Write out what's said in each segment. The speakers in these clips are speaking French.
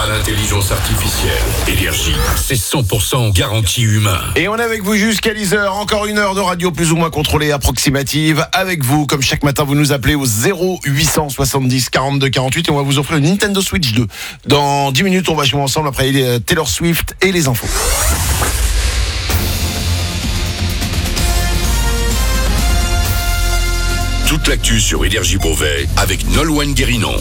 Pas d'intelligence artificielle. Énergie, c'est 100% garantie humain. Et on est avec vous jusqu'à 10h. Encore une heure de radio plus ou moins contrôlée, approximative. Avec vous, comme chaque matin, vous nous appelez au 0870 42 48 et on va vous offrir une Nintendo Switch 2. Dans 10 minutes, on va jouer ensemble après Taylor Swift et les infos. Toute l'actu sur Énergie Beauvais avec Nolwenn Guérinon.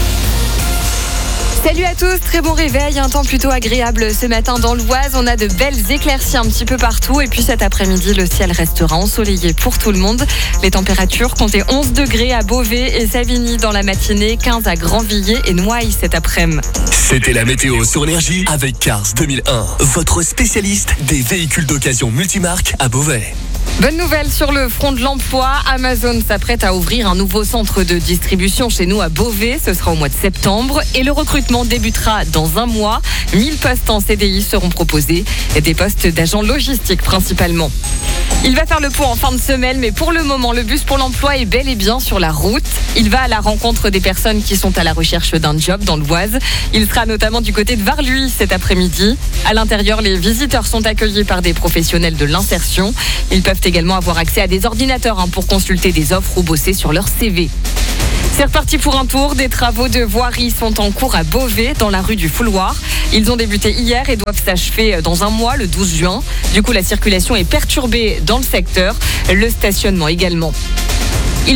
Salut à tous, très bon réveil, un temps plutôt agréable ce matin dans l'Oise. On a de belles éclaircies un petit peu partout et puis cet après-midi, le ciel restera ensoleillé pour tout le monde. Les températures comptaient 11 degrés à Beauvais et Savigny dans la matinée, 15 à Grandvilliers et Noailles cet après-midi. C'était la météo sur Énergie avec Cars 2001, votre spécialiste des véhicules d'occasion multimarques à Beauvais. Bonne nouvelle sur le front de l'emploi, Amazon s'apprête à ouvrir un nouveau centre de distribution chez nous à Beauvais, ce sera au mois de septembre et le recrutement débutera dans un mois. 1000 postes en CDI seront proposés, des postes d'agents logistiques principalement. Il va faire le pont en fin de semaine, mais pour le moment, le bus pour l'emploi est bel et bien sur la route. Il va à la rencontre des personnes qui sont à la recherche d'un job dans l'Oise. Il sera notamment du côté de Varluy cet après-midi. À l'intérieur, les visiteurs sont accueillis par des professionnels de l'insertion. Ils peuvent également avoir accès à des ordinateurs pour consulter des offres ou bosser sur leur CV. C'est reparti pour un tour. Des travaux de voirie sont en cours à Beauvais, dans la rue du Fouloir. Ils ont débuté hier et doivent s'achever dans un mois, le 12 juin. Du coup, la circulation est perturbée dans le secteur, le stationnement également. Il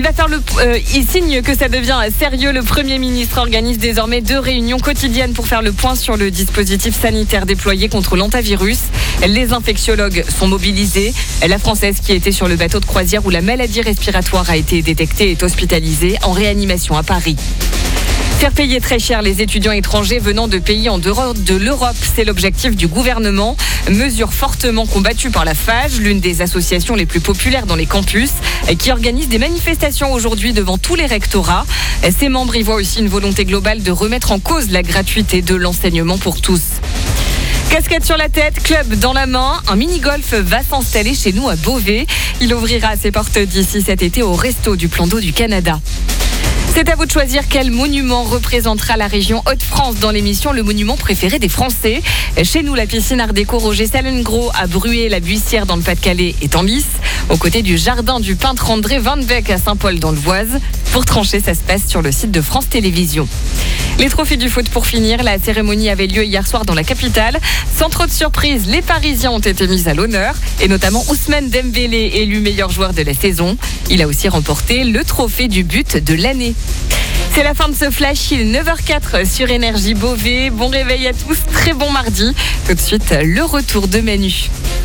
signe que ça devient sérieux. Le Premier ministre organise désormais 2 réunions quotidiennes pour faire le point sur le dispositif sanitaire déployé contre l'hantavirus. Les infectiologues sont mobilisés. La Française qui était sur le bateau de croisière où la maladie respiratoire a été détectée est hospitalisée en réanimation à Paris. Faire payer très cher les étudiants étrangers venant de pays en dehors de l'Europe, c'est l'objectif du gouvernement. Mesure fortement combattue par la FAGE, l'une des associations les plus populaires dans les campus, qui organise des manifestations aujourd'hui devant tous les rectorats. Ses membres y voient aussi une volonté globale de remettre en cause la gratuité de l'enseignement pour tous. Casquette sur la tête, club dans la main, un mini-golf va s'installer chez nous à Beauvais. Il ouvrira ses portes d'ici cet été au Resto du Plan d'eau du Canada. C'est à vous de choisir quel monument représentera la région Hauts-de-France dans l'émission Le Monument préféré des Français. Chez nous, la piscine Art Déco Roger Salengros à Bruay-la-Buissière dans le Pas-de-Calais est en lice, aux côtés du jardin du peintre André Van Beek à Saint-Paul dans le Vosges. Pour trancher, ça se passe sur le site de France Télévisions. Les trophées du foot pour finir, la cérémonie avait lieu hier soir dans la capitale. Sans trop de surprise, les Parisiens ont été mis à l'honneur et notamment Ousmane Dembélé élu meilleur joueur de la saison. Il a aussi remporté le trophée du but de l'année. C'est la fin de ce flash, il est 9h04 sur Énergie Beauvais. Bon réveil à tous, très bon mardi. Tout de suite, le retour de Manu.